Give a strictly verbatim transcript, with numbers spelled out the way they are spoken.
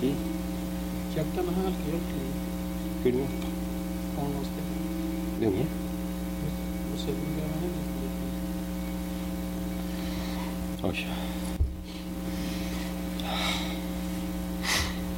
ਕੀ ਜੈਕਟਾਂ ਮੈਂ ਕਿਹਾ ਹਲਕੀ ਹਲਕੀ ਕਿਹੜੀਆਂ ਪਾਉਣ ਵਾਸਤੇ ਲਿਆਉਣੀਆਂ ਉਸੇ ਦਿਨ ਗਿਆ ਮੈਂ ਅੱਛਾ